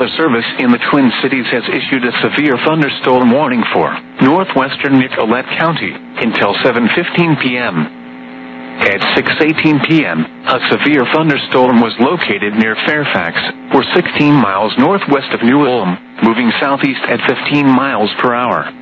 Weather Service in the Twin Cities has issued a severe thunderstorm warning for northwestern Nicollet County until 7:15 p.m. At 6:18 p.m., a severe thunderstorm was located near Fairfax, or 16 miles northwest of New Ulm, moving southeast at 15 miles per hour.